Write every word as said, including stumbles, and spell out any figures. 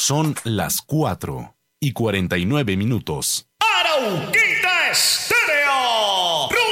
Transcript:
Son las cuatro y cuarenta y nueve minutos. Arauquita Estéreo.